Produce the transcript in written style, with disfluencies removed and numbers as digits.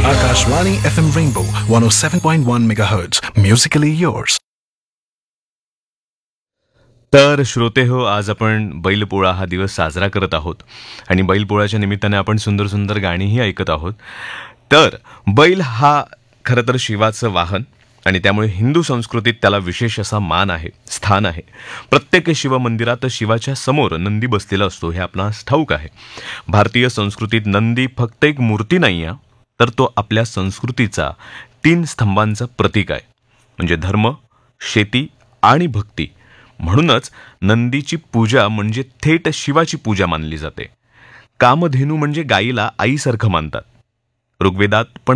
Akashvani FM Rainbow 107.1 MHz. Musically yours. तर श्रोते हो, आज आपण बैलपोळा हा दिवस साजरा करत आहोत आणि बैलपोळ्याच्या निमित्ताने आपण सुंदर सुंदर गाणीही ऐकत आहोत. तर बैल हा खरं तर शिवाचं वाहन आणि त्यामुळे हिंदू संस्कृतीत त्याला विशेष असा मान आहे, स्थान आहे. प्रत्येक शिवमंदिरात शिवाच्या समोर नंदी बसलेला असतो हे आपणास ठाऊक आहे. भारतीय संस्कृतीत नंदी फक्त एक मूर्ती नाही आहे, तर तो आपल्या संस्कृतीचा 3 स्तंभांचा प्रतीक आहे. म्हणजे धर्म, शेती आणि भक्ती. म्हणूनच नंदीची पूजा म्हणजे थेट शिवाची पूजा मानली जाते. कामधेनू म्हणजे गायीला आईसारखं मानतात. ऋग्वेदात पण